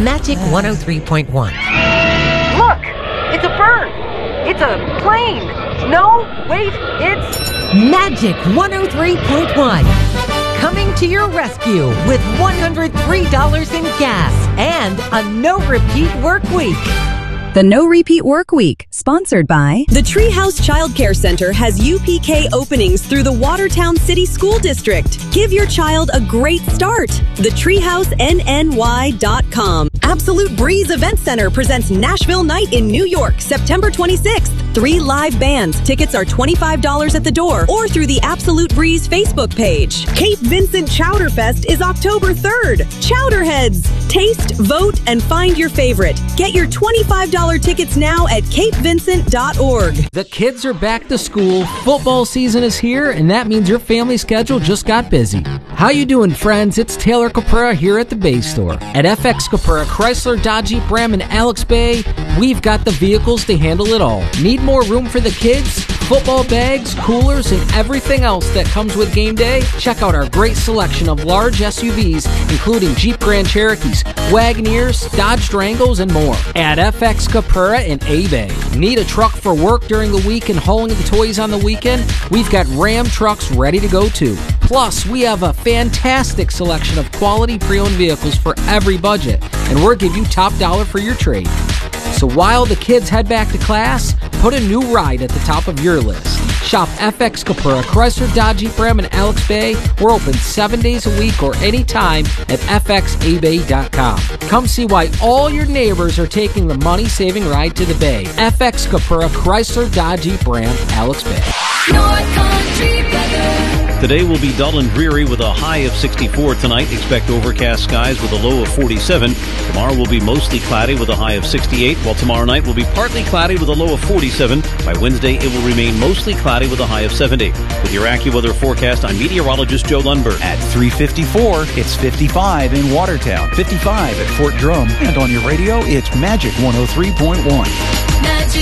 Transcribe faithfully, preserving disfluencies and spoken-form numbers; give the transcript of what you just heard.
Magic one oh three point one. Look! It's a bird! It's a plane! No, wait, it's... Magic one oh three point one. Coming to your rescue with one hundred three dollars in gas and a no-repeat work week. The No Repeat Work Week, sponsored by The Treehouse Child Care Center has U P K openings through the Watertown City School District. Give your child a great start. the treehouse n n y dot com. Absolute Breeze Event Center presents Nashville Night in New York, September twenty-sixth. Three live bands. Tickets are twenty-five dollars at the door or through the Absolute Breeze Facebook page. Cape Vincent Chowder Fest is October third. Chowderheads. Taste, vote, and find your favorite. Get your twenty-five dollars tickets now at cape vincent dot org. The kids are back to school, football season is here, and that means your family schedule just got busy. How you doing, friends? It's Taylor Capura here at the Bay Store. At F X Capura, Chrysler, Dodge, Jeep, Ram, and Alex Bay, we've got the vehicles to handle it all. Need more room for the kids? Football bags, coolers, and everything else that comes with game day? Check out our great selection of large S U Vs, including Jeep Grand Cherokees, Wagoneers, Dodge Durangos, and more. At F X Capura in A-Bay. Need a truck for work during the week and hauling the toys on the weekend? We've got Ram trucks ready to go too. Plus, we have a fantastic selection of quality pre-owned vehicles for every budget, and we'll give you top dollar for your trade. So while the kids head back to class, put a new ride at the top of your list. Shop F X Capura, Chrysler, Dodge, Jeep, Ram, and Alex Bay. We're open seven days a week or anytime at f x a bay dot com. Come see why all your neighbors are taking the money-saving ride to the Bay. F X Capura, Chrysler, Dodge, Jeep, Ram, Alex Bay. North Country weather. Today will be dull and dreary with a high of sixty-four tonight. Expect overcast skies with a low of forty-seven. Tomorrow will be mostly cloudy with a high of sixty-eight, while tomorrow night will be partly cloudy with a low of forty-seven. By Wednesday, it will remain mostly cloudy with a high of seventy. With your AccuWeather forecast, I'm meteorologist Joe Lundberg. At three fifty-four, it's fifty-five in Watertown, fifty-five at Fort Drum, and on your radio, it's Magic one oh three point one. Magic